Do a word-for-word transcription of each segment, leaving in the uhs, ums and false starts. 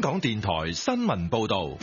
港電台新聞報道。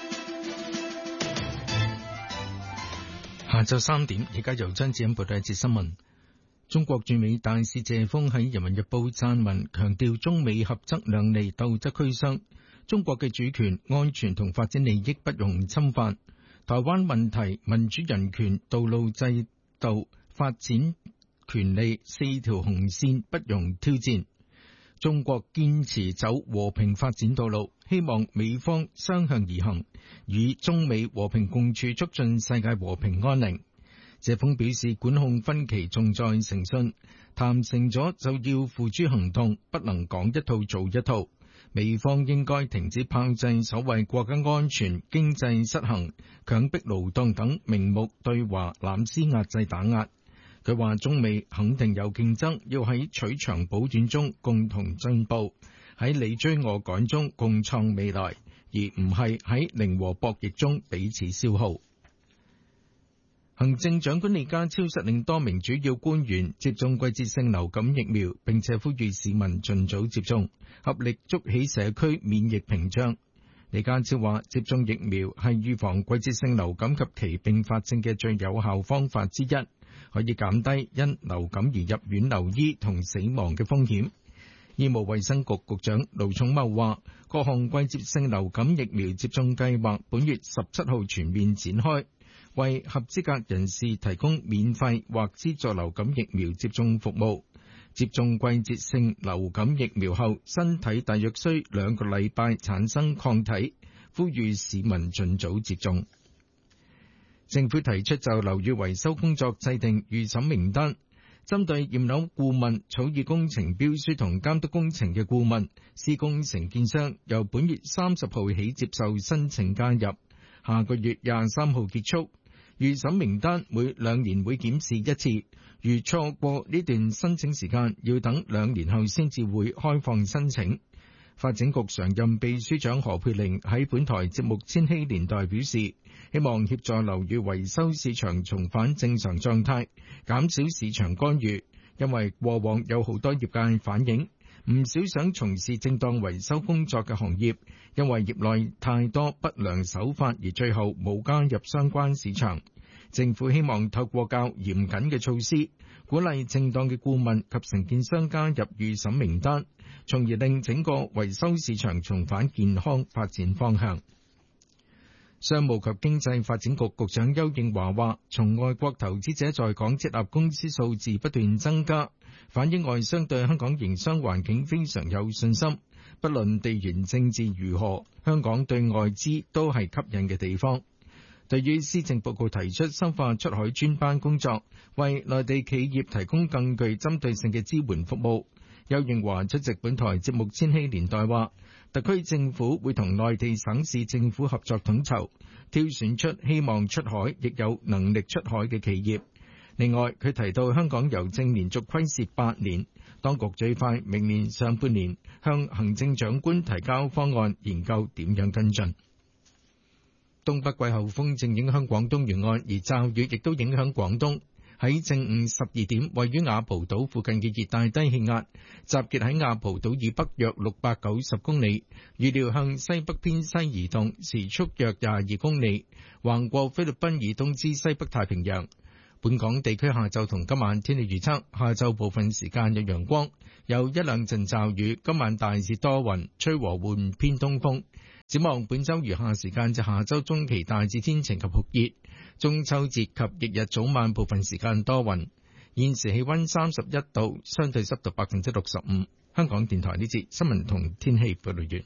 下晝三點，而家由張子欣報道一節新聞。中國駐美大使謝鋒喺《人民日報》撰文，強調中美合則兩利，鬥則俱傷。中國嘅主權、安全同發展利益不容侵犯。台灣問題、民主人權、道路制度、發展權利四條紅線不容挑戰。中國堅持走和平發展道路，希望美方相向而行，與中美和平共處，促進世界和平安寧。謝鋒表示，管控分歧重在誠信，談成咗就要付諸行動，不能講一套做一套。美方應該停止炮製所謂國家安全、經濟失衡、強迫勞動等名目對華濫施壓制打壓。佢話中美肯定有競爭，要喺取長補短中共同進步，喺你追我趕中共創未來，而唔係喺零和博弈中彼此消耗。行政長官李家超率領多名主要官員接種季節性流感疫苗，並且呼籲市民盡早接種，合力築起社區免疫屏障。李家超話，接種疫苗係預防季節性流感及其併發症嘅最有效方法之一，可以減低因流感而入院留醫同死亡嘅風險。醫務衛生局局長盧寵茂話，各項季節性流感疫苗接種計劃本月十七號全面展開，為合資格人士提供免費或資助流感疫苗接種服務。接種季節性流感疫苗後，身體大約需兩個禮拜產生抗體，呼籲市民盡早接種。政府提出就樓宇維修工作制定預審名單，針對驗樓顧問、草擬工程標書同監督工程嘅顧問、施工承建商，由本月三十號起接受申請加入，下個月廿三號結束。預審名單每兩年會檢視一次，如錯過呢段申請時間，要等兩年後先至會開放申請。發展局常任秘書長何佩玲喺本台節目《千禧年代》表示，希望協助樓宇維修市場重返正常狀態，減少市場干預，因為過往有好多業界反映，唔少想從事正當維修工作嘅行業，因為業內太多不良手法而最後冇加入相關市場。政府希望透過較嚴謹嘅措施，鼓勵正當嘅顧問及承建商加入預審名單，從而令整個維修市場重返健康發展方向。商務及經濟發展局局長邱應華話，從外國投資者在港設立公司數字不斷增加，反映外商對香港營商環境非常有信心。不論地緣政治如何，香港對外資都係吸引嘅地方。對於施政報告提出深化出海專班工作，為內地企業提供更具針對性嘅支援服務，邱應華出席本台節目《千禧年代》話，特區政府會同內地省市政府合作統籌，挑選出希望出海亦有能力出海嘅企業。另外，佢提到香港郵政連續虧蝕八年，當局最快明年上半年向行政長官提交方案，研究點樣跟進。東北季候風正影響廣東沿岸，而驟雨亦都影響廣東。喺正午十二點，位於雅蒲島附近嘅熱帶低氣壓集結喺雅蒲島以北約六百九十公里，預料向西北偏西移動，時速約廿二公里，橫過菲律賓以東至西北太平洋。本港地區下晝同今晚天氣預測，下晝部分時間有陽光，有一兩陣驟雨，今晚大致多雲，吹和緩偏東風。展望本週餘下時間至下週中期大致天晴及酷熱，中秋節及翌日早晚部分時間多雲。現時氣溫三十一度，相對濕度百分之六十五。香港電台呢節新聞同天氣報道完。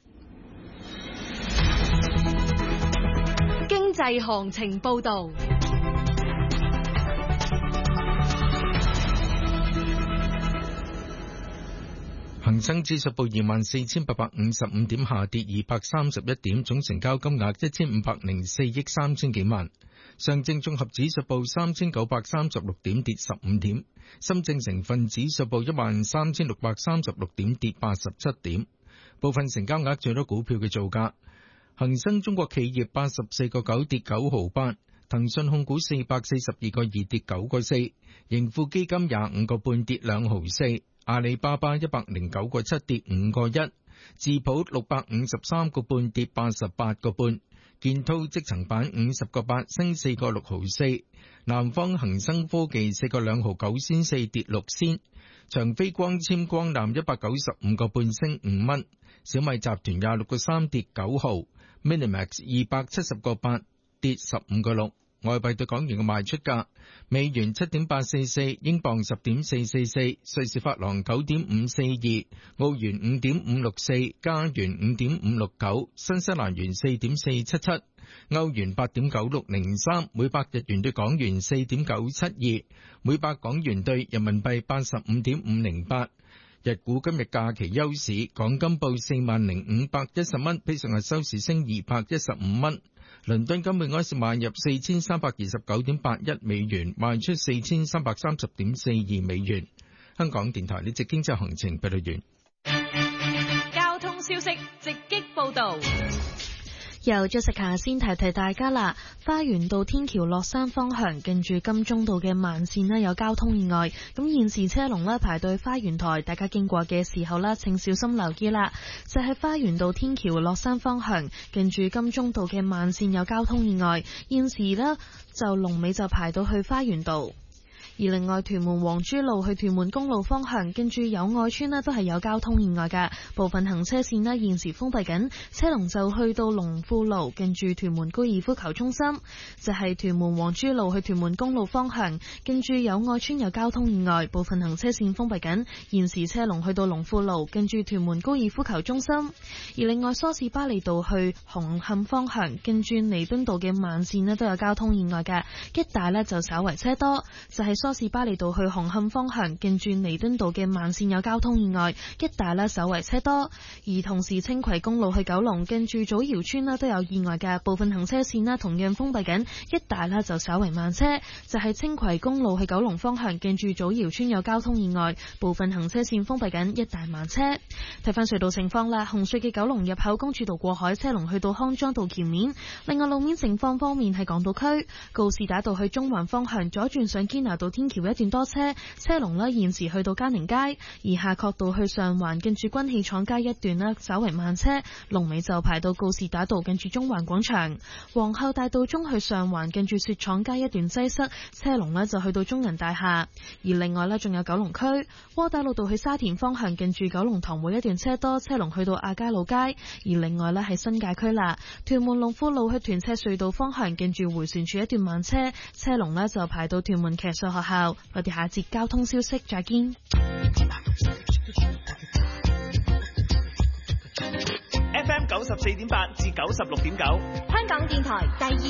經濟行情報道。 恒生指數報二萬四千八百五十五點，下跌二百三十一點，總成交金額一千五百零四億三千幾萬。上證綜合指數報三千九百三十六點，跌十五點。深證成分指數報一萬三千六百三十六點，跌八十七點。部分成交額最多股票嘅造價：恒生中國企業八十四個九跌九毫八，騰訊控股四百四十二個二跌九個四，盈富基金廿五個半跌兩毫四。阿里巴巴一百零九個七跌五個一， 智普六百五十三個半跌八十八個半，建滔積層板五十個八升四個六毫四，南方恒生科技四個兩毫九仙四跌六仙，長飛光纖光纜一百九十五個半升五蚊，小米集團廿六個三跌九毫 ，Minimax 二百七十個八跌十五個六。外幣對港元嘅賣出價：美元七點八四四，英鎊十點四四四，瑞士法郎九點五四二，澳元五點五六四，加元五點五六九，新西蘭元四點四七七，歐元八點九六零三，每百日元對港元四點九七二，每百港元對人民幣八十五點五零八。日股今日假期休市，港金報四萬零五百一十蚊，比上日收市升二百一十五蚊。倫敦金每安士買入四千三百二十九點八一美元，賣出四千三百三十點四二美元。香港電台呢節經濟行情報道完。 交通消息直擊報道。 由 Jessica 先提提大家啦，花園道天橋落山方向近住金鐘道嘅慢線呢有交通意外，咁現時車龍呢排隊花園台，大家經過嘅時候呢請小心留意啦。就係花園道天橋落山方向近住金鐘道嘅慢線有交通意外，現時呢就龍尾就排到去花園道。而另外屯門黃珠路去屯門公路方向，跟住友愛村呢都係有交通意外嘅，部分行車線呢現時封閉緊，車龍就去到龍富路，跟住屯門高爾夫球中心。就係、是、屯門黃珠路去屯門公路方向，跟住友愛村有交通意外，部分行車線封閉緊，現時車龍去到龍富路，跟住屯門高爾夫球中心。而另外梳士巴利道去紅磡方向，跟住彌敦道嘅慢線呢都有交通意外嘅，一帶呢就稍為車多。就係、是梳士巴利道去紅磡方向，近住彌敦道嘅慢線有交通意外，一帶呢稍為車多。而同時青葵公路去九龍，近住祖堯村呢都有意外嘅，部分行車線呢同樣封閉緊，一帶呢就稍為慢車。就係青葵公路去九龍方向，近住祖堯村有交通意外，部分行車線封閉緊，一帶慢車。睇翻隧道情況啦，紅隧嘅九龍入口公主道過海車龍去到康莊道橋面。另外路面情況方面，係港島區告士打道去中環方向左轉上堅拿道天橋一段多車，車龍呢現時去到嘉寧街，而夏慤道去上環近住軍器廠街一段呢稍為慢車，龍尾就排到告士打道近住中環廣場。皇后大道中去上環近住雪廠街一段擠塞，車龍呢就去到中銀大廈。而另外呢仲有九龍區窩打老道去沙田方向近住九龍塘會一段車多，車龍去到亞皆老街。而另外呢係新界區啦，屯門龍富路去屯赤隧道方向近住回旋處一段慢車，車龍呢就排到屯門騎術學校。我哋下節交通消息再見。 F M 九十四點八至九十六點九， 香港電台第二